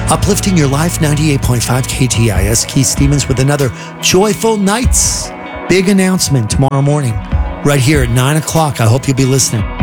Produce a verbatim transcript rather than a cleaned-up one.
Uplifting your life, ninety-eight point five K T I S. Keith Stevens with another Joyful Nights. Big announcement tomorrow morning, right here at nine o'clock. I hope you'll be listening.